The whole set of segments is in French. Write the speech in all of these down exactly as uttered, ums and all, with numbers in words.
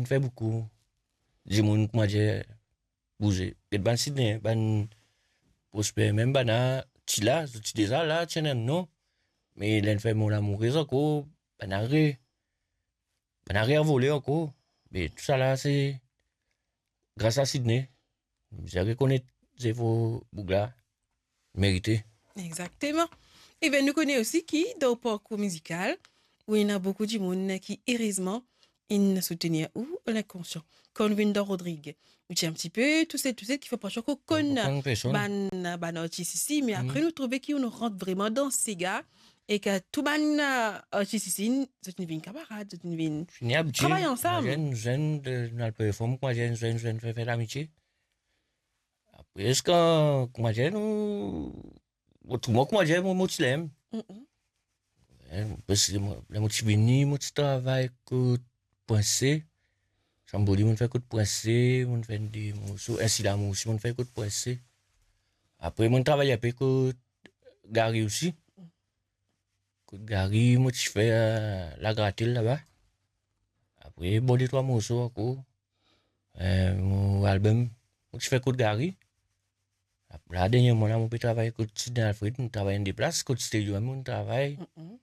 fait beaucoup. Des gens, comment dire, bouger. Et ben, Sydney, ben, prospère, même, ben, là, tu là, tu déjà là, tu n'as non. Mais il fait mon amour, encore, ben, arrête. Ben, arrête à voler encore. Mais tout ça là, c'est grâce à Sydney. Je reconnais, c'est vos bouglas mérités. Exactement. Et bien, nous connaissons aussi qui, dans le parcours musical, où il y a beaucoup de monde qui, heureusement, ils soutenir ou l'inconscient. Comme Vindo Rodrigue. Où tu un petit peu, tout ça, tout ça, qui fait pas qu'on connaît ban, ban artiste ici, mais après, nous trouvons qu'on rentre vraiment dans ces gars et que tout ban artiste ici, c'est une camarade, c'est une travailler ensemble. Jeune, jeune, de la performance, moi, jeune, jeune, jeune, fait l'amitié. Après, est-ce que, comment dire, nous, tout le monde, comment dire, moi, je l'aime. Parce que, la motivini, mon travail, que, penser, Samboli, mon fait, que, penser, mon fait, des morceaux, ainsi, la musique, mon fait, que, penser. Après, mon travail, après, que, Gary aussi. Que, Gary, moi, je fais, la grattille là-bas. Après, bon, les trois morceaux, encore. Mon album, moi, je fais, que, Gary. La dernière fois, on peut travailler avec Sidney Alfred, on travaille en des places, côté studio, on travaille.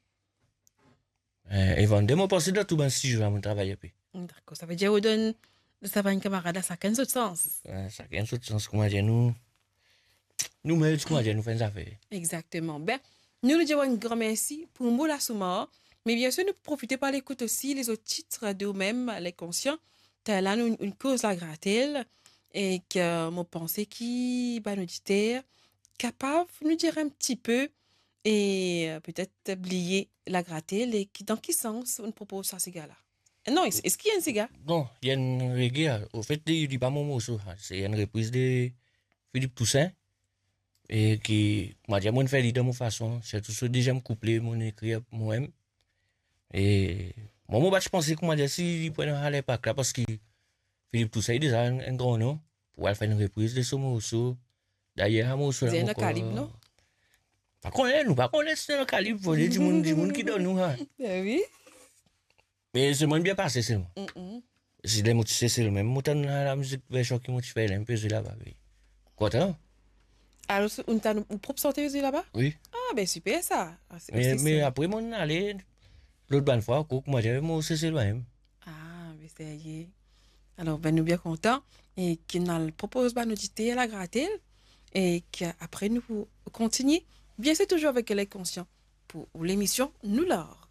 Et vendez, moi, pensez de tout, ben, si je vais travailler. D'accord, ça veut dire, on donne, ça va un camarade, ça a un autre sens. Ça a un autre sens, comment dire, nous, nous, mais, comment dire, nous faisons des affaires. Exactement. Ben, nous nous disons un grand merci pour Moula Soumar, mais bien sûr, nous profitons par l'écoute aussi les autres titres de nous-mêmes, les conscients. T'as là une, une cause la grattelle et que mon pensée qui, ben, nous dit, capable de nous dire un petit peu et euh, peut-être oublier la grattelle et qui, dans quel sens on propose ça, ces gars-là. Non, est-ce, est-ce qu'il y a un cigare? Non, il y a une reggae. Au fait, il dit pas mon morceau. C'est une reprise de Philippe Toussaint. Et qui, moi, j'ai mon fait de mon façon. C'est tout ce déjà me couplé, mon écrit, moi-même. Et, moi, moi, je pensais que moi, j'ai si, il prenait à l'époque là, parce que Philippe Toussaint, il déjà un, un grand nom. Pour aller faire une reprise de ce morceau. D'ailleurs, un morceau là. C'est un calibre, non? Pas connaître, nous, pas connaître, c'est un calibre. Faut dire du monde, du monde qui donne nous, hein. Oui. Mais c'est moins bien passé, c'est moi. Si les mots, c'est le même. Moi, la musique, version qui m'a fait, un peu, là-bas, oui. Content? Alors, on t'a une propre sortie là-bas? Oui. Ah, ben super ça. Ah, mais mais après, mon allé, l'autre bonne fois, moi, j'avais mon c'est le même. Ah, mais c'est y alors, ben, nous bien contents et qu'il nous propose ben, nous dit à la grattelle et qu'après nous continuer. Bien, c'est toujours avec les conscients pour l'émission Nous l'or.